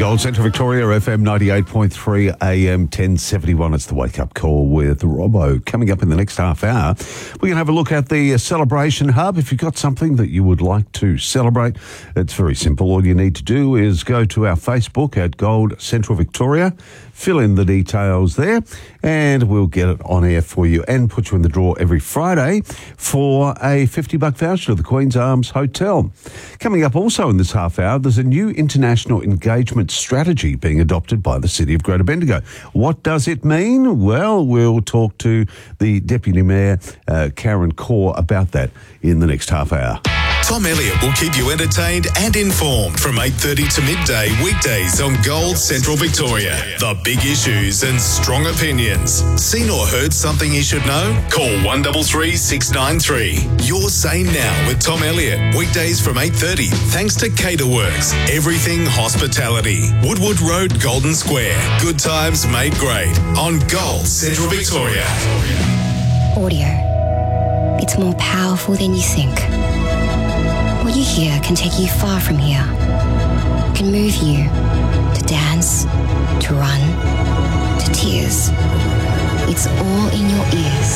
Gold Central Victoria, FM 98.3 AM 1071. It's the wake-up call with Robbo. Coming up in the next half hour, we're going to have a look at the Celebration Hub. If you've got something that you would like to celebrate, it's very simple. All you need to do is go to our Facebook at Gold Central Victoria, fill in the details there, and we'll get it on air for you and put you in the draw every Friday for a $50 voucher to the Queen's Arms Hotel. Coming up also in this half hour, there's a new international engagement strategy being adopted by the City of Greater Bendigo. What does it mean? Well, we'll talk to the Deputy Mayor, Karen Corr, about that in the next half hour. Tom Elliott will keep you entertained and informed from 8:30 to midday weekdays on Gold Central Victoria. The big issues and strong opinions. Seen or heard something you should know? Call 133 693. Your Say Now with Tom Elliott. Weekdays from 8:30 thanks to Caterworks. Everything Hospitality. Woodwood Road, Golden Square. Good times made great on Gold Central Victoria. Audio. It's more powerful than you think. What you hear can take you far from here. Can move you to dance, to run, to tears. It's all in your ears.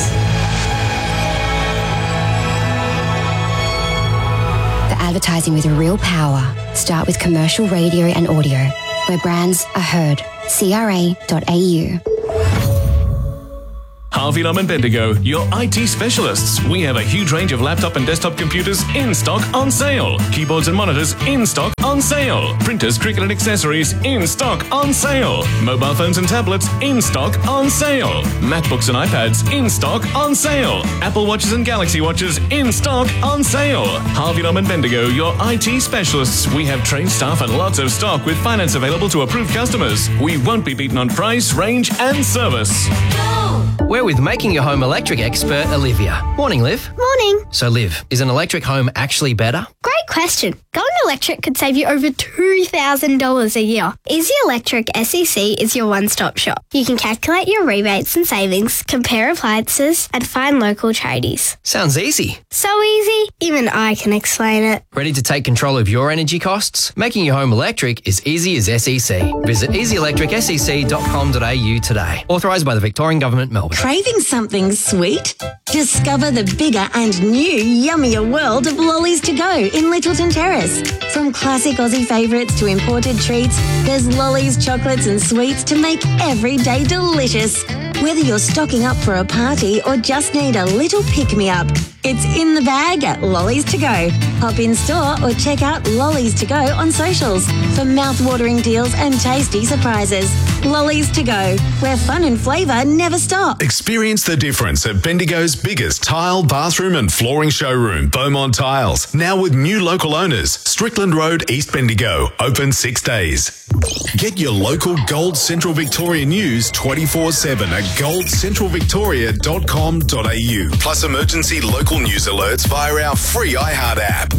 For advertising with real power, start with commercial radio and audio, where brands are heard. CRA.au. Harvey Norman Bendigo, your IT specialists. We have a huge range of laptop and desktop computers in stock on sale. Keyboards and monitors in stock on sale. Printers, cricket and accessories in stock on sale. Mobile phones and tablets in stock on sale. MacBooks and iPads in stock on sale. Apple Watches and Galaxy Watches in stock on sale. Harvey Norman Bendigo, your IT specialists. We have trained staff and lots of stock with finance available to approved customers. We won't be beaten on price, range and service. We're with Making Your Home Electric expert Olivia. Morning, Liv. Morning. So, Liv, is an electric home actually better? Great question. Going electric could save you over $2,000 a year. Easy Electric SEC is your one-stop shop. You can calculate your rebates and savings, compare appliances, and find local tradies. Sounds easy. So easy, even I can explain it. Ready to take control of your energy costs? Making your home electric is easy as SEC. Visit easyelectricsec.com.au today. Authorised by the Victorian Government, Melbourne. Craving something sweet? Discover the bigger and new yummier world of lollies to go in Littleton Terrace. From classic Aussie favourites to imported treats, there's lollies, chocolates and sweets to make every day delicious. Whether you're stocking up for a party or just need a little pick-me-up, it's in the bag at Lollies to Go. Hop in store or check out Lollies to Go on socials for mouth-watering deals and tasty surprises. Lollies to Go, where fun and flavour never stop. Experience the difference at Bendigo's biggest tile, bathroom and flooring showroom, Beaumont Tiles. Now with new local owners, Strickland Road, East Bendigo, open 6 days. Get your local Gold Central Victoria news 24/7 at goldcentralvictoria.com.au. Plus emergency local news alerts via our free iHeart app.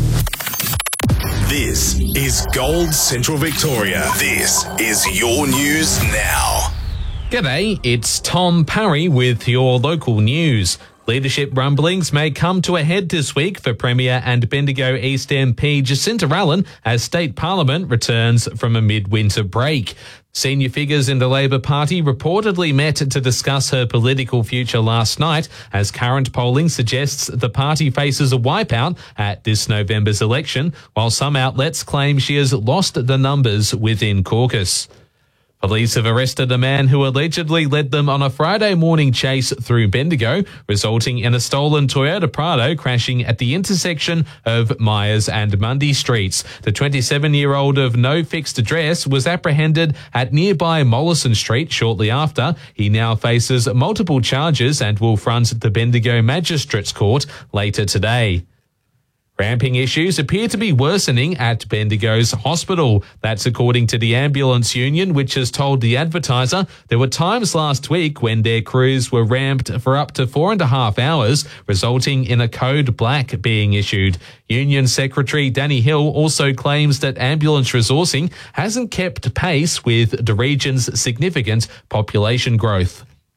This is Gold Central Victoria. This is your news now. G'day, it's Tom Parry with your local news. Leadership rumblings may come to a head this week for Premier and Bendigo East MP Jacinta Allen as State Parliament returns from a midwinter break. Senior figures in the Labor Party reportedly met to discuss her political future last night, as current polling suggests the party faces a wipeout at this November's election, while some outlets claim she has lost the numbers within caucus. Police have arrested a man who allegedly led them on a Friday morning chase through Bendigo, resulting in a stolen Toyota Prado crashing at the intersection of Myers and Mundy Streets. The 27-year-old of no fixed address was apprehended at nearby Mollison Street shortly after. He now faces multiple charges and will front the Bendigo Magistrates Court later today. Ramping issues appear to be worsening at Bendigo's hospital. That's according to the Ambulance Union, which has told The Advertiser there were times last week when their crews were ramped for up to 4.5 hours, resulting in a code black being issued. Union Secretary Danny Hill also claims that ambulance resourcing hasn't kept pace with the region's significant population growth.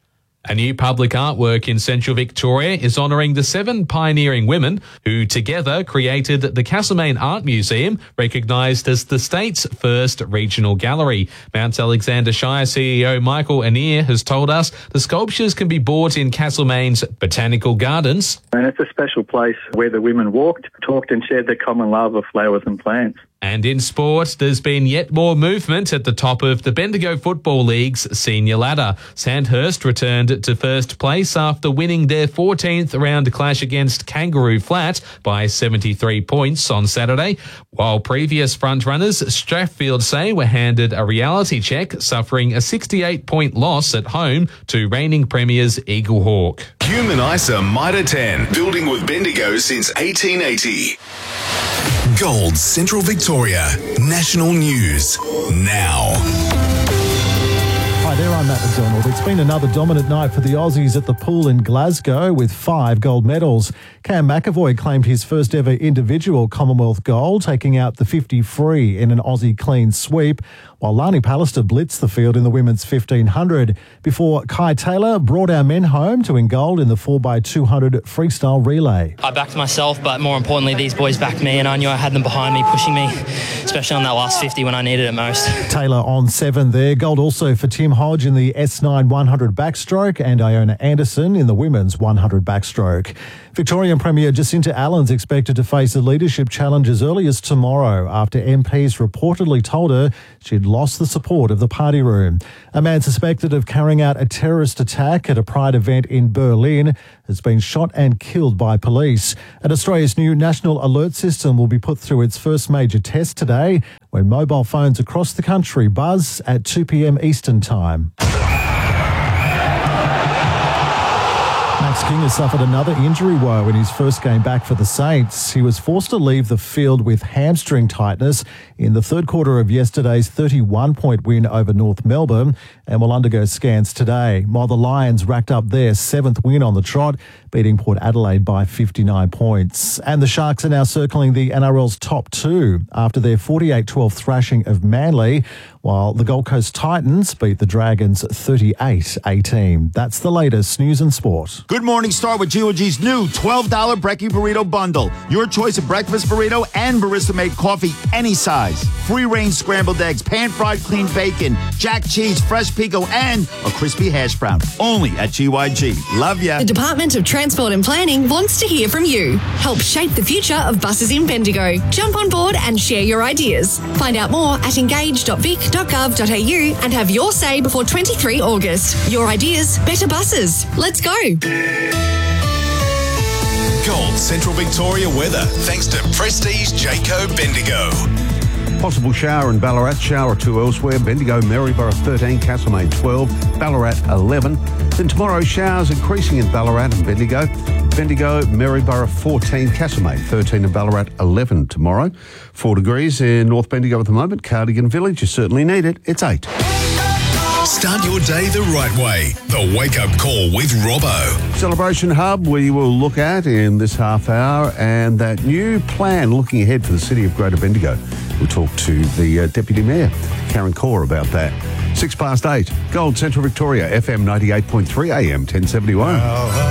A new public artwork in Central Victoria is honouring the 7 pioneering women who together created the Castlemaine Art Museum, recognised as the state's first regional gallery. Mount Alexander Shire CEO Michael Anir has told us the sculptures can be bought in Castlemaine's Botanical Gardens. And it's a special place where the women walked, talked and shared their common love of flowers and plants. And in sport, there's been yet more movement at the top of the Bendigo Football League's senior ladder. Sandhurst returned to first place after winning their 14th round clash against Kangaroo Flat by 73 points on Saturday, while previous frontrunners Strathfield say were handed a reality check, suffering a 68-point loss at home to reigning premiers Eaglehawk. Human ISA Mitre 10, building with Bendigo since 1880. Gold Central Victoria, national news now. Hi there, I'm Matt McDonald. It's been another dominant night for the Aussies at the pool in Glasgow with 5 gold medals. Cam McAvoy claimed his first ever individual Commonwealth gold, taking out the 50 free in an Aussie clean sweep, while Lani Pallister blitzed the field in the women's 1500 before Kai Taylor brought our men home to win gold in the 4x200 freestyle relay. I backed myself, but more importantly, these boys backed me, and I knew I had them behind me, pushing me, especially on that last 50 when I needed it most. Taylor on 7 there. Gold also for Tim Hodge in the S9 100 backstroke and Iona Anderson in the women's 100 backstroke. Victorian Premier Jacinta Allen's expected to face a leadership challenge as early as tomorrow after MPs reportedly told her she'd lost the support of the party room. A man suspected of carrying out a terrorist attack at a Pride event in Berlin has been shot and killed by police. And Australia's new National Alert System will be put through its first major test today when mobile phones across the country buzz at 2 p.m. Eastern Time. Max King has suffered another injury woe in his first game back for the Saints. He was forced to leave the field with hamstring tightness in the third quarter of yesterday's 31-point win over North Melbourne and will undergo scans today, while the Lions racked up their 7th win on the trot, beating Port Adelaide by 59 points. And the Sharks are now circling the NRL's top 2 after their 48-12 thrashing of Manly, while the Gold Coast Titans beat the Dragons 38-18. That's the latest news and sport. Good morning, start with GOG's new $12 Brekkie Burrito Bundle. Your choice of breakfast burrito and barista-made coffee any size. Free-range scrambled eggs, pan-fried clean bacon, jack cheese, fresh pico, and a crispy hash brown. Only at GYG. Love ya. The Department of Transport and Planning wants to hear from you. Help shape the future of buses in Bendigo. Jump on board and share your ideas. Find out more at engage.vic.gov.au and have your say before 23 August. Your ideas, better buses. Let's go. Gold Central Victoria weather, thanks to Prestige Jayco Bendigo. Possible shower in Ballarat, shower 2 elsewhere. Bendigo, Maryborough 13, Castlemaine 12, Ballarat 11. Then tomorrow, showers increasing in Ballarat and Bendigo. Bendigo, Maryborough 14, Castlemaine 13 and Ballarat 11 tomorrow. 4 degrees in North Bendigo at the moment. Cardigan Village, you certainly need it. It's 8. Start your day the right way. The Wake Up Call with Robbo. Celebration Hub, we will look at in this half hour, and that new plan looking ahead for the city of Greater Bendigo. We'll talk to the Deputy Mayor, Karen Corr, about that. 8:06, Gold Central Victoria, FM 98.3 AM 1071.